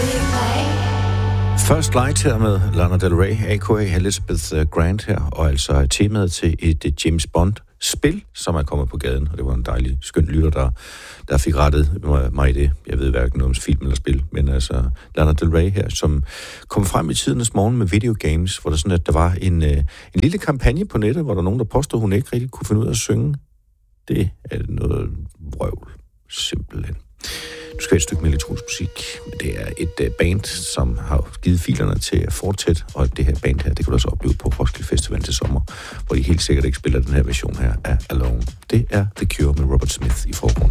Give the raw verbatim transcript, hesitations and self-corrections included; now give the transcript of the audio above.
First Light her med Lana Del Rey, a k a. Elizabeth Grant her, og altså temaet til et James Bond-spil, som er kommet på gaden, og det var en dejlig, skøn lytter, der, der fik rettet mig i det. Jeg ved hverken noget om film eller spil, men altså Lana Del Rey her, som kom frem i tidernes morgen med videogames, hvor der sådan, at der var en, en lille kampagne på nettet, hvor der nogen, der påstod, hun ikke rigtig kunne finde ud af at synge. Det er noget vrøvl, simpelthen. Nu skal vi et stykke med elektronisk musik. Det er et uh, band, som har givet filerne til at fortsætte, og det her band her, det kan du også opleve på Roskilde Festival til sommer, hvor de helt sikkert ikke spiller den her version her af Alone. Det er The Cure med Robert Smith i forgrunden.